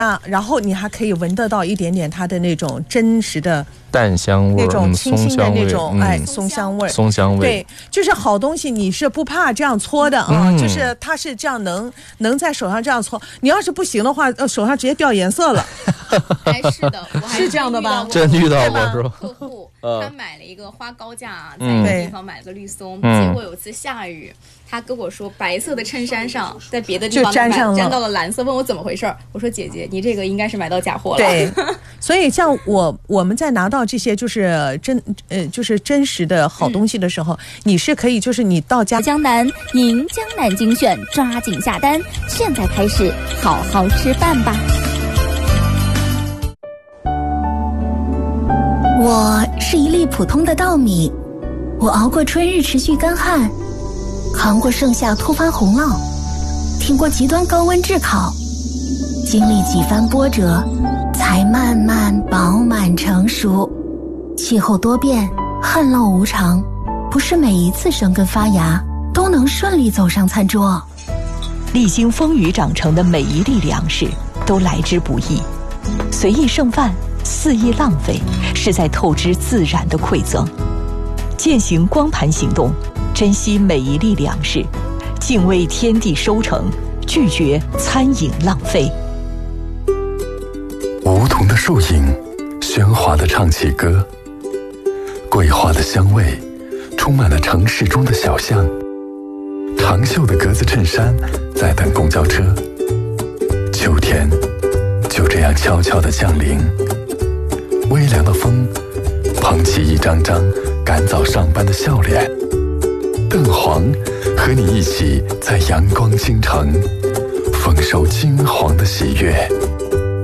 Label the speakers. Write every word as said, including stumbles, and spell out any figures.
Speaker 1: 啊，然后你还可以闻得到一点点它的那种真实的
Speaker 2: 淡香味，
Speaker 1: 那种清新的那种、
Speaker 2: 嗯、
Speaker 1: 哎松香味，
Speaker 2: 松香味，
Speaker 1: 对，就是好东西你是不怕这样搓的啊、嗯，就是它是这样能能在手上这样搓，你要是不行的话，呃，手上直接掉颜色了。
Speaker 3: 还是的，我还
Speaker 1: 是这样的吧？
Speaker 2: 真遇到过是吧？
Speaker 3: 客户他买了一个花高价，在一个地方买了个绿松，嗯、结果有一次下雨。他跟我说，白色的衬衫上在别的地方
Speaker 1: 沾上了，
Speaker 3: 沾到了蓝色，问我怎么回事。我说姐姐，你这个应该是买到假货了。
Speaker 1: 对，所以像我我们在拿到这些就是真呃就是真实的好东西的时候，嗯、你是可以就是你到家
Speaker 4: 江南宁江南精选，抓紧下单，现在开始好好吃饭吧。我是一粒普通的稻米，我熬过春日持续干旱，扛过盛夏突发洪涝，挺过极端高温炙烤，经历几番波折，才慢慢饱满成熟。气候多变，旱涝无常，不是每一次生根发芽都能顺利走上餐桌。
Speaker 5: 历经风雨长成的每一粒粮食都来之不易，随意剩饭，肆意浪费，是在透支自然的馈赠。践行光盘行动，珍惜每一粒粮食，敬畏天地收成，拒绝餐饮浪费。
Speaker 6: 梧桐的树影，喧哗地唱起歌，桂花的香味充满了城市中的小巷，长袖的格子衬衫在等公交车，秋天就这样悄悄地降临，微凉的风捧起一张张赶早上班的笑脸，邓黄和你一起在阳光倾城丰收金黄的喜悦。